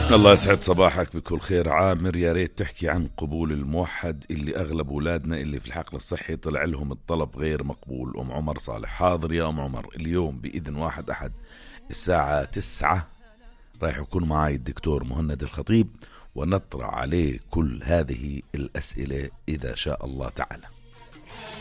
الله يسعد صباحك بكل خير. عامر، يا ريت تحكي عن قبول الموحد اللي أغلب أولادنا اللي في الحقل الصحي طلع لهم الطلب غير مقبول. أم عمر صالح. حاضر يا أم عمر، اليوم بإذن واحد أحد الساعة 9 رايح يكون معي الدكتور مهند الخطيب ونطرح عليه كل هذه الأسئلة إذا شاء الله تعالى.